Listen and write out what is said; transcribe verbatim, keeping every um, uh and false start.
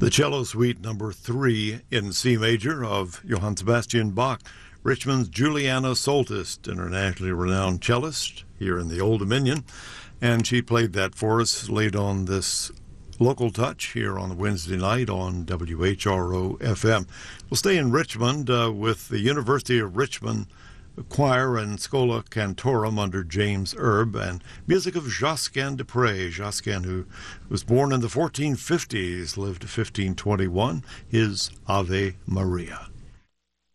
The cello suite number three in C major of Johann Sebastian Bach, Richmond's Juliana Soltist, internationally renowned cellist here in the Old Dominion. And she played that for us, laid on this local touch here on the Wednesday night on W H R O F M. We'll stay in Richmond uh, with the University of Richmond Choir and Schola Cantorum under James Erb, and music of Josquin de Prez. Josquin, who was born in the fourteen fifties, lived to fifteen twenty-one, his Ave Maria.